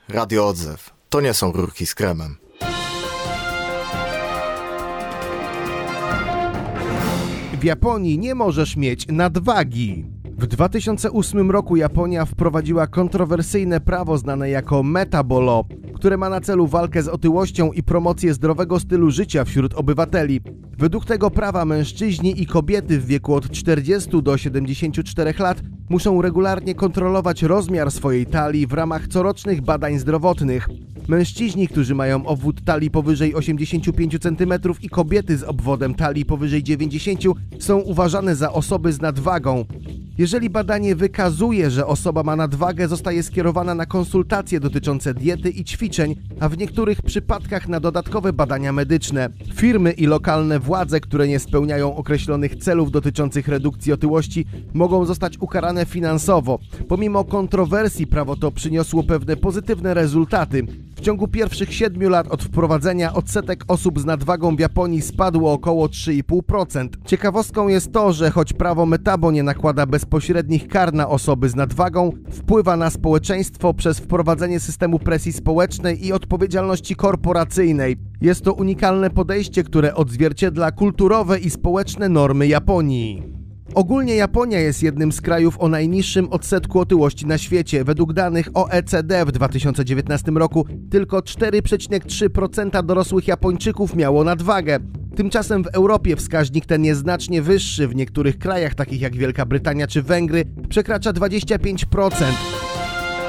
Radio Odzew. To nie są rurki z kremem. W Japonii nie możesz mieć nadwagi. W 2008 roku Japonia wprowadziła kontrowersyjne prawo znane jako metabolo, które ma na celu walkę z otyłością i promocję zdrowego stylu życia wśród obywateli. Według tego prawa mężczyźni i kobiety w wieku od 40 do 74 lat muszą regularnie kontrolować rozmiar swojej talii w ramach corocznych badań zdrowotnych. Mężczyźni, którzy mają obwód talii powyżej 85 cm i kobiety z obwodem talii powyżej 90 są uważane za osoby z nadwagą. Jeżeli badanie wykazuje, że osoba ma nadwagę, zostaje skierowana na konsultacje dotyczące diety i ćwiczeń, a w niektórych przypadkach na dodatkowe badania medyczne. Firmy i lokalne władze, które nie spełniają określonych celów dotyczących redukcji otyłości, mogą zostać ukarane finansowo. Pomimo kontrowersji prawo to przyniosło pewne pozytywne rezultaty. W ciągu pierwszych 7 lat od wprowadzenia odsetek osób z nadwagą w Japonii spadł o około 3,5%. Ciekawostką jest to, że choć prawo Metabo nie nakłada bezpośrednich kar na osoby z nadwagą, wpływa na społeczeństwo przez wprowadzenie systemu presji społecznej i odpowiedzialności korporacyjnej. Jest to unikalne podejście, które odzwierciedla kulturowe i społeczne normy Japonii. Ogólnie Japonia jest jednym z krajów o najniższym odsetku otyłości na świecie. Według danych OECD w 2019 roku tylko 4,3% dorosłych Japończyków miało nadwagę. Tymczasem w Europie wskaźnik ten jest znacznie wyższy. W niektórych krajach, takich jak Wielka Brytania czy Węgry, przekracza 25%.